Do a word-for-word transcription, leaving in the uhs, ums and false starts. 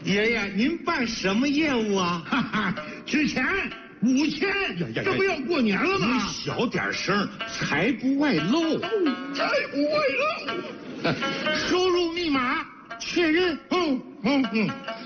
爷爷，您办什么业务啊？ 哈哈，值钱五千，这不要过年了吗？ 小点声，财不外露。 财不外露。 输入密码确认。 嗯嗯嗯。